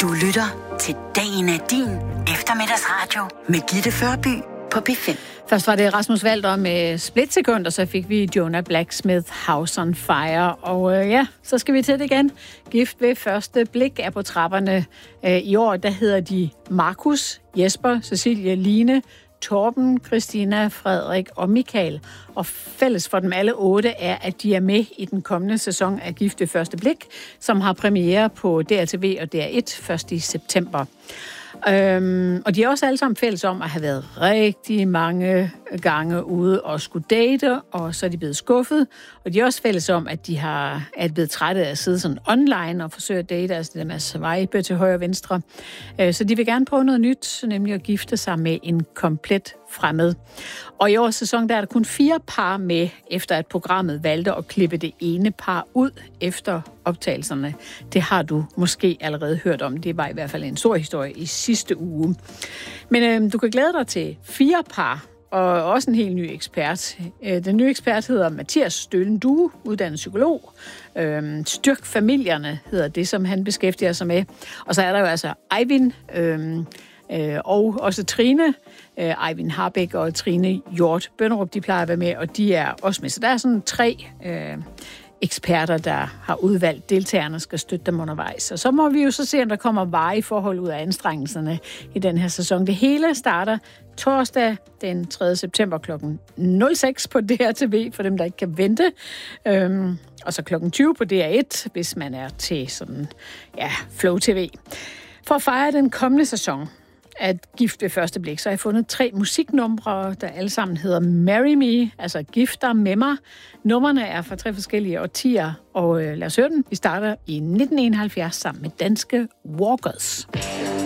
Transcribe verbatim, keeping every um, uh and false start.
Du lytter til Dagen er din eftermiddagsradio med Gitte Førby på P fem. Først var det Rasmus Walter med Splitsekund, og så fik vi Jonah Blacksmith House on Fire. Og øh, ja, så skal vi til det igen. Gift ved første blik er på trapperne. Øh, I år, der hedder de Markus, Jesper, Cecilie, Line, Torben, Christina, Frederik og Michael. Og fælles for dem alle otte er, at de er med i den kommende sæson af Gift ved første blik, som har premiere på D R T V og D R et først i september. Øhm, og de er også alle sammen fælles om at have været rigtig mange gange ude og skulle date, og så er de blevet skuffet. Og de er også fælles om, at de har, er blevet trætte af at sidde sådan online og forsøge at date, altså det der med at swipe til højre og venstre. Øh, så de vil gerne prøve noget nyt, nemlig at gifte sig med en komplet fremmed. Og i årets sæson, der er der kun fire par med, efter at programmet valgte at klippe det ene par ud efter optagelserne. Det har du måske allerede hørt om. Det var i hvert fald en stor historie i sidste uge. Men øh, du kan glæde dig til fire par, og også en helt ny ekspert. Den nye ekspert hedder Mathias Stølen Due, uddannet psykolog. Øhm, Styrk familierne hedder det, som han beskæftiger sig med. Og så er der jo altså Eivind øhm, øh, og også Trine. Øh, Eivind Harbæk og Trine Hjort Bønderup, de plejer at være med, og de er også med. Så der er sådan tre øh, eksperter, der har udvalgt deltagerne, skal støtte dem undervejs. Og så må vi jo så se, om der kommer varige forhold ud af anstrengelserne i den her sæson. Det hele starter torsdag den tredje september klokken nul seks på D R T V, for dem, der ikke kan vente. Øhm, og så klokken tyve på D R et, hvis man er til sådan, ja, Flow T V. For at fejre den kommende sæson at Gift ved første blik, så har jeg fundet tre musiknumre, der alle sammen hedder Marry Me, altså Gift dig med mig. Numrene er fra tre forskellige årtier, og øh, lad os høre den. Vi starter i nitten enoghalvfjerds sammen med danske Walkers.